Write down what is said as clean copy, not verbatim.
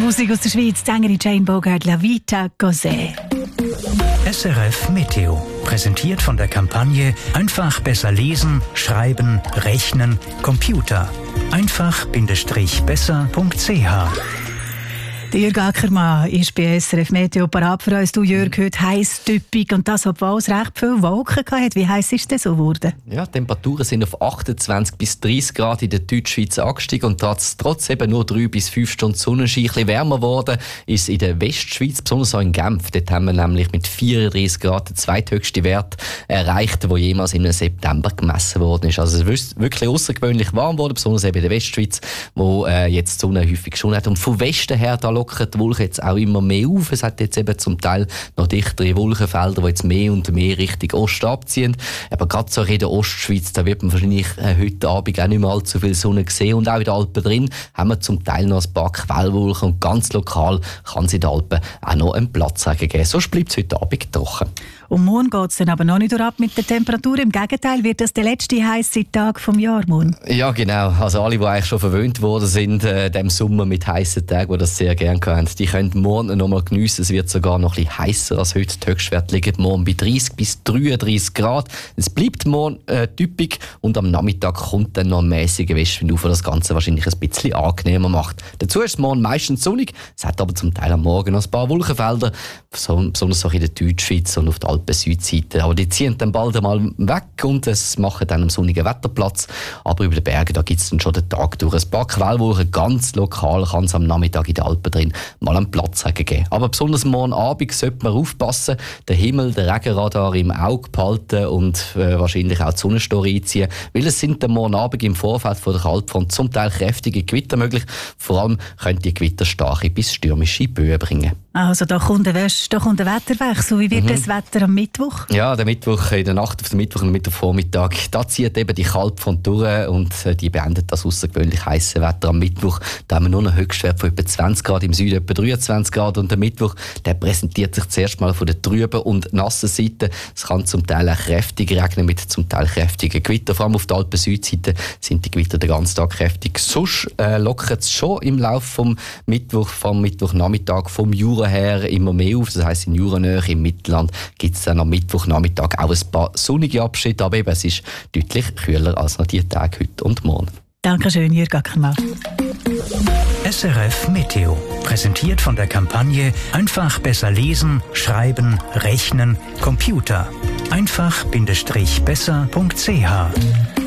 Musik aus der Schweiz, die Sängerin Jane Bogart, La Vita Cos'è. SRF Meteo, präsentiert von der Kampagne Einfach besser lesen, schreiben, rechnen, Computer. einfach-besser.ch. Der Jürg Ackermann ist bei SRF Meteo parat für uns. Du, Jürg, heute heiß, typisch und das, obwohl es recht viele Wolken hatte. Wie heiß ist es denn so geworden? Ja, die Temperaturen sind auf 28 bis 30 Grad in der Deutschschweiz angestiegen und trotz eben nur 3 bis 5 Stunden Sonnenschein ein bisschen wärmer geworden ist in der Westschweiz, besonders auch in Genf. Dort haben wir nämlich mit 34 Grad den zweithöchsten Wert erreicht, der jemals im September gemessen worden ist. Also es ist wirklich außergewöhnlich warm geworden, besonders eben in der Westschweiz, wo jetzt die Sonne häufig geschonen hat. Und von Westen her da lockern die Wolken jetzt auch immer mehr auf. Es hat jetzt eben zum Teil noch dichtere Wolkenfelder, die jetzt mehr und mehr Richtung Osten abziehen. Aber gerade so in der Ostschweiz, da wird man wahrscheinlich heute Abend auch nicht mehr allzu viel Sonne sehen. Und auch in den Alpen drin haben wir zum Teil noch ein paar Quellwolken und ganz lokal kann es in den Alpen auch noch einen Platzregen geben. Sonst bleibt es heute Abend trocken. Und morgen geht es dann aber noch nicht ab mit der Temperatur. Im Gegenteil, wird das der letzte heisse Tag vom Jahr morgen. Ja, genau. Also alle, die eigentlich schon verwöhnt worden sind, dem Sommer mit heißen Tagen, die das sehr gerne haben, die können morgen noch mal geniessen. Es wird sogar noch ein bisschen heißer als heute. Die Höchstwerte liegen morgen bei 30 bis 33 Grad. Es bleibt morgen typisch und am Nachmittag kommt dann noch ein mäßiger Westwind auf, der das Ganze wahrscheinlich ein bisschen angenehmer macht. Dazu ist es morgen meistens sonnig. Es hat aber zum Teil am Morgen noch ein paar Wolkenfelder, besonders auch in der Deutschschweiz und auf der Alpen-Südseite. Aber die ziehen dann bald einmal weg und es machen dann einen sonnigen Wetterplatz. Aber über den Bergen, da gibt es dann schon den Tag durch. Ein paar Quellwolken, ganz lokal kann es am Nachmittag in den Alpen drin mal einen Platzregen geben. Aber besonders morgen Abend sollte man aufpassen, den Himmel, den Regenradar im Auge behalten und wahrscheinlich auch die Sonnenstory einziehen, weil es sind dann morgen Abend im Vorfeld von der Kaltfront zum Teil kräftige Gewitter möglich. Vor allem können die Gewitter starke bis stürmische Böen bringen. Also da kommt ein Wetterwechsel. Wie wird das Wetter am Mittwoch? Ja, der Mittwoch, in der Nacht auf den Mittwoch und Mittwochvormittag, da zieht eben die Kaltfront durch und die beendet das außergewöhnlich heiße Wetter am Mittwoch. Da haben wir nur einen Höchstwert von etwa 20 Grad, im Süden etwa 23 Grad und der Mittwoch, der präsentiert sich zuerst mal von der trüben und nassen Seite. Es kann zum Teil auch kräftig regnen mit zum Teil kräftigen Gewittern. Vor allem auf der Alpen-Südseite sind die Gewitter den ganzen Tag kräftig. Sonst lockert es schon im Laufe vom Mittwochnachmittag vom Jura her immer mehr auf. Das heisst, in Juranähe, im Mittelland, gibt es dann am Mittwochnachmittag auch ein paar sonnige Abschnitte, aber eben, es ist deutlich kühler als noch die Tage heute und morgen. Dankeschön, Jürg Ackermann. SRF Meteo, präsentiert von der Kampagne Einfach besser lesen, schreiben, rechnen, Computer. einfach-besser.ch.